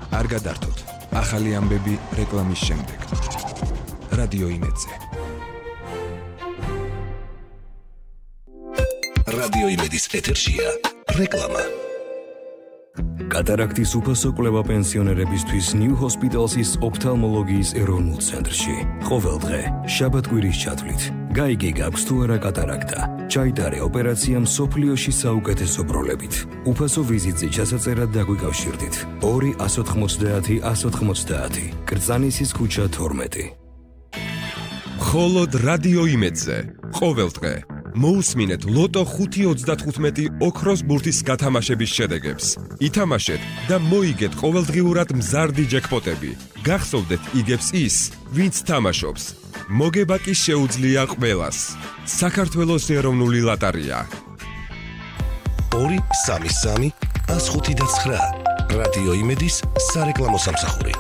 არ გადართოთ. ახალი ამბები რეკლამის შემდეგ. რადიო იმედზე. რადიო იმედის ეთერშია რეკლამა. კატარაქტის უფასო კვლევა პენსიონერებისთვის New Hospital's ოფთალმოლოგიის ეროვნულ ცენტრში. ყოველ დღე, შაბათ-კვირის ჩათვლით, გაიგე გაქვს თუ არა კატარაქტა. ჩაიტარე ოპერაცია მსოფლიოში საუკეთესო ბროლებით. უფასო ვიზიტზე ჩასაწერად დაგვიკავშირდით. 2-190-190, კრწანისის ქუჩა 12. მხოლოდ რადიო იმედზე, ყოველ დღე. მოусმინეთ ლოტო 5.35 ოქროს ბურთის გათამაშების შედეგებს. ითამაშეთ და მოიგეთ ყოველდღიურად მზარდი ჯეკპოტები. გახსოვდეთ იგებს ის, ვინც თამაშობს. მოგება კი შეუძლია ყველას. საქართველოს ეროვნული ლოტარია. 2-3-3-105-9 რადიო იმედის სარეკლამო სამსახური.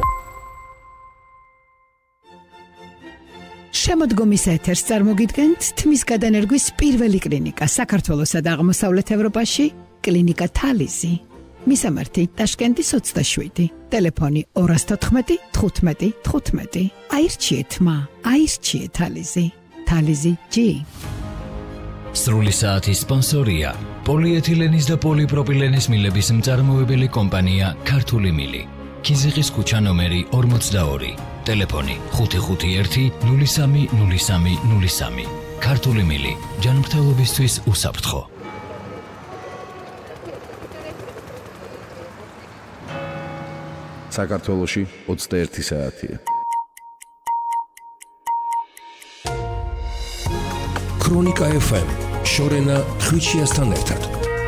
შემოდგომის ეთერს წარმოგიდგენთ თმის გადანერგვის პირველი კლინიკა საქართველოსა და აღმოსავლეთ ევროპაში, კლინიკა თალიზი. მისამართი ტაშკენტის 27, ტელეფონი 214 15 15. აირჩიეთ თალიზი. თალიზი G. სრული საათის სპონსორია პოლიეთილენის და პოლიპროპილენის მილების მწარმოებელი კომპანია ქართული მილი. ქიზიყის ქუჩა ნომერი 42. ტელეფონი 551-03-03-03. ქართული მილი, ჯანმრთელობისთვის უსაფრთხო. საქართველოში 21 საათია. ქრონიკა FM, შორენა ხვიჩიასთან ერთად.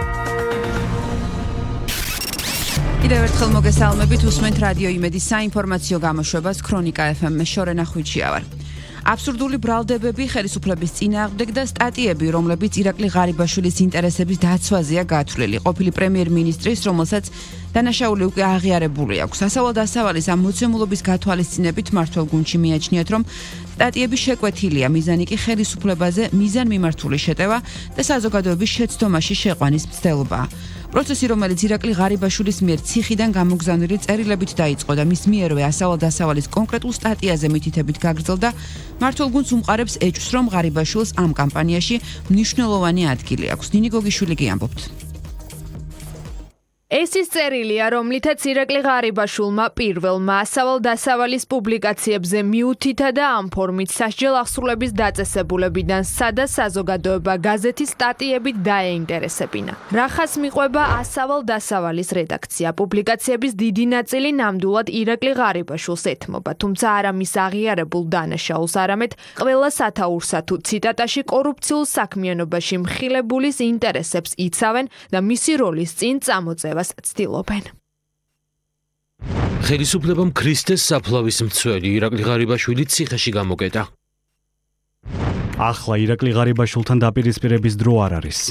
კიდევ ერთხელ მოგესალმებით, უსმენთ რადიო იმედის საინფორმაციო გამოშვებას ქრონიკა FM-ში შორენა ხვიჩია ვარ. აბსურდული ბრალდებები, ხელისუფლების წინააღმდეგ და სტატიები, რომლებიც ირაკლი ღარიბაშვილის ინტერესების დაცვაზეა გათვლილი. ყოფილი პრემიერ-მინისტრის, რომელსაც დანაშაული უკვე აღიარებული აქვს. სასავალ-დასავალის ამ მოცემულობის გათვალისწინებით მმართველ გუნდში მიაჩნიათ, რომ სტატიები შეკვეთილია, მიზანი კი ხელისუფლებაზე მიზანმიმართული შეტევა და საზოგადოების შეცდომაში შეყვანის მცდელობაა. პროცესი, რომელიც ირაკლი ღარიბაშვილის მიერ ციხიდან გამოგზავნილი წერილებით დაიწყო და მის მიერვე ასავალ-დასავალის კონკრეტულ სტატიაზე მითითებით გაგრძელდა, მმართველ გუნდს უმყარებს ეჭვს, რომ ღარიბაშვილს ამ კამპანიაში მნიშვნელოვანი ადგილი აქვს. ნინი გოგიშვილი გიამბობთ. ეს ის წერილია, რომლითაც ირაკლი ღარიბაშვილმა პირველმა ასავალ-დასავალის პუბლიკაციებზე მიუთითა და ამ ფორმით სასჯელ აღსრულების დაწესებულებიდან სადა საზოგადოება გაზეთის სტატიებით დაეინტერესებინა. რახაც მიყვება ასავალ-დასავალის რედაქცია. პუბლიკაციების დიდი ნაწილი ნამდვილად ირაკლი ღარიბაშვილს ეთმობა, თუმცა არა მის აღიარებულ დანაშაულს, არამედ ყველა სათაურსა თუ ციტატაში კორუფციულ საქმიანობაში მხილებულის ინტერესებს იცავენ და მისი როლის წინ წამოწევა ცდილობენ. ხელისუფლებამ ქრისტეს საფლავის მცველი ირაკლი ღარიბაშვილი ციხეში გამოკეტა. ახლა ირაკლი ღარიბაშვილთან დაპირისპირების დრო არ არის.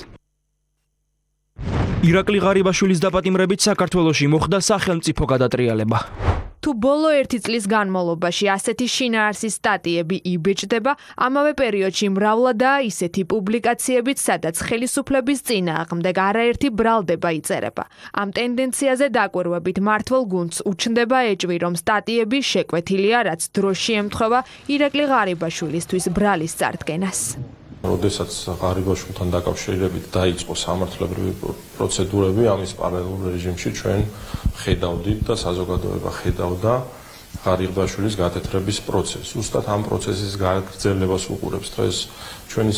ირაკლი ღარიბაშვილის დაპატიმრებით საქართველოში მოხდა სახელმწიფო გადატრიალება. თუ ბოლო 1 წლის განმავლობაში ასეთი შინაარსის სტატიები იბეჭდება, ამავე პერიოდში მრავლადაა ისეთი პუბლიკაციებიც, სადაც ხელისუფლების წინააღმდეგ არაერთი ბრალდება იწერება. ამ ტენდენციაზე დაკვირვებით მმართველ გუნდს უჩნდება ეჭვი, რომ სტატიები შეკვეთილია, რაც დროში ემთხვევა ირაკლი ღარიბაშვილისთვის ბრალის წარდგენას. როდესაც ღარიბაშვილთან დაკავშირებით დაიწყო სამართლებრივი პროცედურები, ამის პარალელურ რეჟიმში ჩვენ ხედავდით და საზოგადოება ხედავდა ღარიბაშვილის გათეთრების პროცესს. ზუსტად ამ პროცესის გაგრძელებას უყურებს დღეს ჩვენი